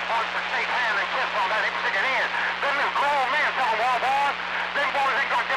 wants to shake hands and kiss on that, he can stick it in. Them little grown men tell them, well, boys, them boys ain't gonna